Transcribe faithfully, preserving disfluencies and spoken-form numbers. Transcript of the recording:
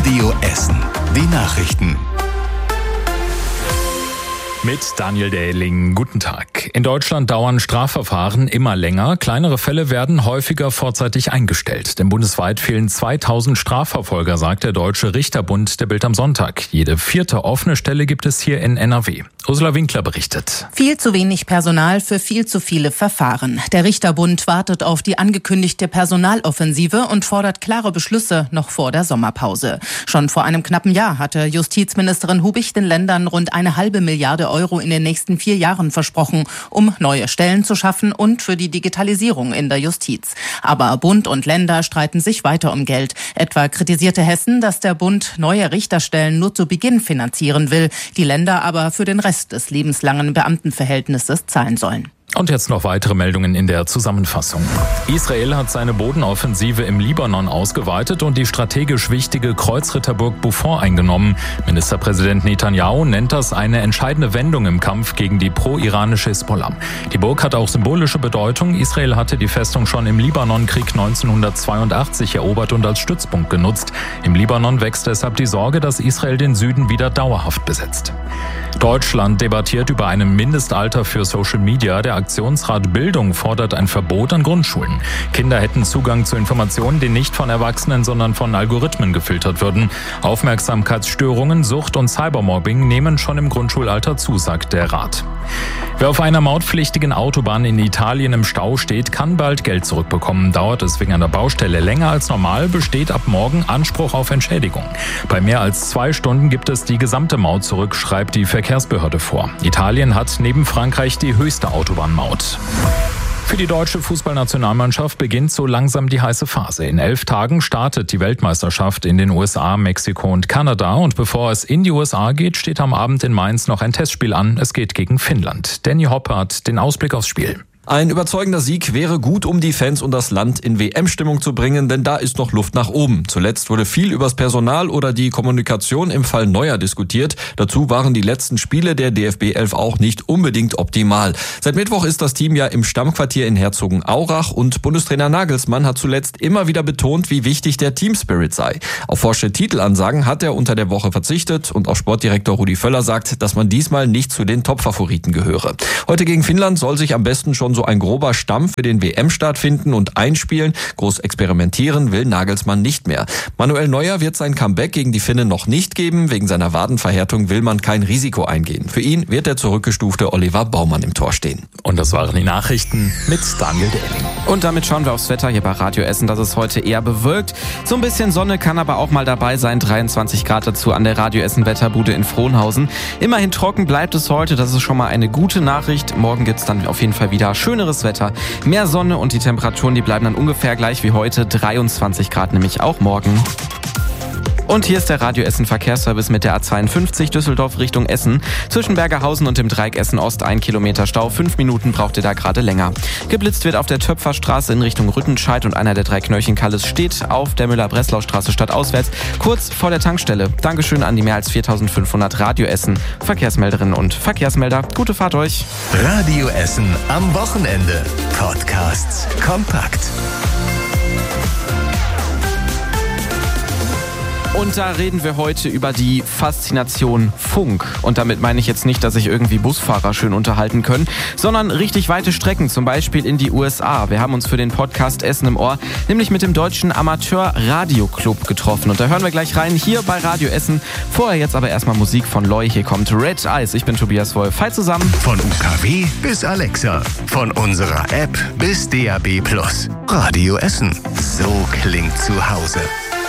Radio Essen. Die Nachrichten. Mit Daniel Dähling. Guten Tag. In Deutschland dauern Strafverfahren immer länger. Kleinere Fälle werden häufiger vorzeitig eingestellt. Denn bundesweit fehlen zweitausend Strafverfolger, sagt der Deutsche Richterbund der Bild am Sonntag. Jede vierte offene Stelle gibt es hier in N R W. Ursula Winkler berichtet. Viel zu wenig Personal für viel zu viele Verfahren. Der Richterbund wartet auf die angekündigte Personaloffensive und fordert klare Beschlüsse noch vor der Sommerpause. Schon vor einem knappen Jahr hatte Justizministerin Hubich den Ländern rund eine halbe Milliarde Euro in den nächsten vier Jahren versprochen, um neue Stellen zu schaffen und für die Digitalisierung in der Justiz. Aber Bund und Länder streiten sich weiter um Geld. Etwa kritisierte Hessen, dass der Bund neue Richterstellen nur zu Beginn finanzieren will, die Länder aber für den Rest des lebenslangen Beamtenverhältnisses zahlen sollen. Und jetzt noch weitere Meldungen in der Zusammenfassung. Israel hat seine Bodenoffensive im Libanon ausgeweitet und die strategisch wichtige Kreuzritterburg Beaufort eingenommen. Ministerpräsident Netanyahu nennt das eine entscheidende Wendung im Kampf gegen die pro-iranische Hisbollah. Die Burg hat auch symbolische Bedeutung. Israel hatte die Festung schon im Libanonkrieg neunzehnhundertzweiundachtzig erobert und als Stützpunkt genutzt. Im Libanon wächst deshalb die Sorge, dass Israel den Süden wieder dauerhaft besetzt. Deutschland debattiert über ein Mindestalter für Social Media. Der Aktionsrat Bildung fordert ein Verbot an Grundschulen. Kinder hätten Zugang zu Informationen, die nicht von Erwachsenen, sondern von Algorithmen gefiltert würden. Aufmerksamkeitsstörungen, Sucht und Cybermobbing nehmen schon im Grundschulalter zu, sagt der Rat. Wer auf einer mautpflichtigen Autobahn in Italien im Stau steht, kann bald Geld zurückbekommen. Dauert es wegen einer Baustelle länger als normal, besteht ab morgen Anspruch auf Entschädigung. Bei mehr als zwei Stunden gibt es die gesamte Maut zurück, schreibt die Verkehrsbehörde vor. Italien hat neben Frankreich die höchste Autobahnmaut. Für die deutsche Fußballnationalmannschaft beginnt so langsam die heiße Phase. In elf Tagen startet die Weltmeisterschaft in den U S A, Mexiko und Kanada. Und bevor es in die U S A geht, steht am Abend in Mainz noch ein Testspiel an. Es geht gegen Finnland. Danny Hoppe hat den Ausblick aufs Spiel. Ein überzeugender Sieg wäre gut, um die Fans und das Land in W M-Stimmung zu bringen, denn da ist noch Luft nach oben. Zuletzt wurde viel übers Personal oder die Kommunikation im Fall Neuer diskutiert. Dazu waren die letzten Spiele der D F B elf auch nicht unbedingt optimal. Seit Mittwoch ist das Team ja im Stammquartier in Herzogenaurach und Bundestrainer Nagelsmann hat zuletzt immer wieder betont, wie wichtig der Teamspirit sei. Auf forsche Titelansagen hat er unter der Woche verzichtet und auch Sportdirektor Rudi Völler sagt, dass man diesmal nicht zu den Top-Favoriten gehöre. Heute gegen Finnland soll sich am besten schon so ein grober Stamm für den W M-Start finden und einspielen. Groß experimentieren will Nagelsmann nicht mehr. Manuel Neuer wird sein Comeback gegen die Finnen noch nicht geben. Wegen seiner Wadenverhärtung will man kein Risiko eingehen. Für ihn wird der zurückgestufte Oliver Baumann im Tor stehen. Und das waren die Nachrichten mit Daniel Dähling. Und damit schauen wir aufs Wetter hier bei Radio Essen. Das ist heute eher bewölkt. So ein bisschen Sonne kann aber auch mal dabei sein. dreiundzwanzig Grad dazu an der Radio Essen Wetterbude in Frohnhausen. Immerhin trocken bleibt es heute. Das ist schon mal eine gute Nachricht. Morgen gibt's dann auf jeden Fall wieder schöneres Wetter. Mehr Sonne und die Temperaturen, die bleiben dann ungefähr gleich wie heute. dreiundzwanzig Grad nämlich auch morgen. Und hier ist der Radio Essen Verkehrsservice mit der A zweiundfünfzig Düsseldorf Richtung Essen. Zwischen Bergerhausen und dem Dreieck Essen Ost ein Kilometer Stau. Fünf Minuten braucht ihr da gerade länger. Geblitzt wird auf der Töpferstraße in Richtung Rüttenscheid und einer der drei Knöllchen Kalles steht auf der Müller-Breslau-Straße stadtauswärts, kurz vor der Tankstelle. Dankeschön an die mehr als viertausendfünfhundert Radio Essen Verkehrsmelderinnen und Verkehrsmelder. Gute Fahrt euch. Radio Essen am Wochenende. Podcasts kompakt. Und da reden wir heute über die Faszination Funk. Und damit meine ich jetzt nicht, dass sich irgendwie Busfahrer schön unterhalten können, sondern richtig weite Strecken, zum Beispiel in die U S A. Wir haben uns für den Podcast Essen im Ohr nämlich mit dem Deutschen Amateur-Radio-Club getroffen. Und da hören wir gleich rein, hier bei Radio Essen. Vorher jetzt aber erstmal Musik von Loy. Hier kommt Red Eyes. Ich bin Tobias Wolf. Hi zusammen. Von U K W bis Alexa. Von unserer App bis D A B Plus. Radio Essen. So klingt zu Hause.